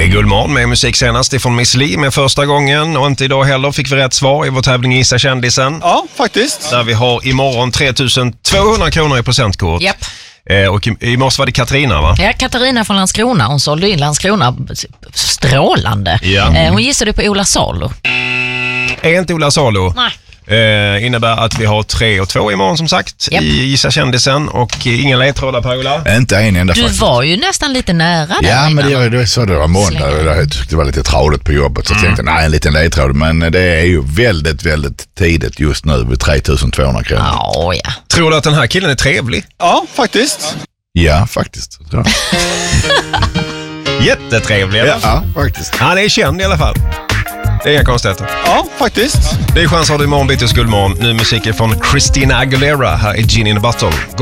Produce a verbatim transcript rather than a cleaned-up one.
Det är Guldmorgon med musik senast ifrån Miss Li med första gången. Och inte idag heller fick vi rätt svar i vår tävling Gissa kändisen. Ja, faktiskt. Där vi har imorgon tre tusen tvåhundra kronor i procentkort. Japp. Eh, och i, i morse var det Katarina, va? Ja, Katarina från Landskrona. Hon sålde in Landskrona strålande. Ja. Eh, hon gissade på Ola Salo. Är inte Ola Salo? Nej. Eh, innebär att vi har tre och två imorgon som sagt. Japp. I Gissa kändisen. Och eh, ingen ledtrådar, Per-Ola. Inte en enda Du faktiskt. var ju nästan lite nära där. Ja, men innan. det, det så det var måndag Slänger. och jag tyckte det var lite tradigt på jobbet. Så jag tänkte, nej, en liten ledtråd. Men det är ju väldigt, väldigt tidigt just nu vid tre tusen tvåhundra kronor. Ja, ja. Tror du att den här killen är trevlig? Ja, faktiskt. Ja, faktiskt. Ja, Jättetrevlig, ja, eller? ja faktiskt. Han är känd i alla fall. Det är inga konstigheter. Ja, faktiskt. Det är chans att ha det imorgon bitti Guldmorgon. Nu musik från Christina Aguilera. Här är Gin in a Bottle. God